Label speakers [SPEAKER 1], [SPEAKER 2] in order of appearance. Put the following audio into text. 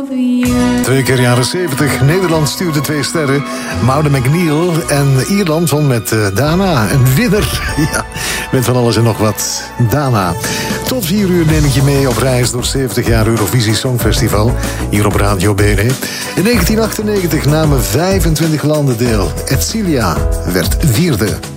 [SPEAKER 1] 2 keer jaren 70. Nederland stuurde 2 sterren. Maude McNeil en Ierland won met Dana. Een winner. Ja, met van alles en nog wat. Dana. Tot 4 uur neem ik je mee op reis door 70 jaar Eurovisie Songfestival. Hier op Radio BRT. In 1998 namen 25 landen deel. Etcilia werd 4e.